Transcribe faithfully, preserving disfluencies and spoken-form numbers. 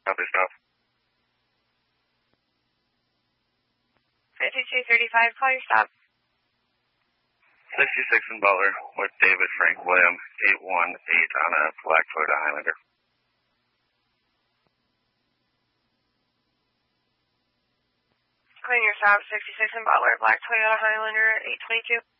Copy, stop. fifty-two thirty-five, call your stop. sixty-six in Butler with David Frank William, eight one eight on a black Toyota Highlander. Clean your stop, sixty-six in Butler, black Toyota Highlander, eight twenty-two.